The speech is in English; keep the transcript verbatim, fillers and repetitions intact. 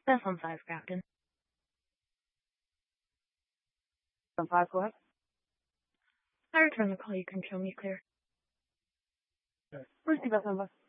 Best on five, Captain. On five, go ahead. I return the call. You can show me clear. Where's the best on five?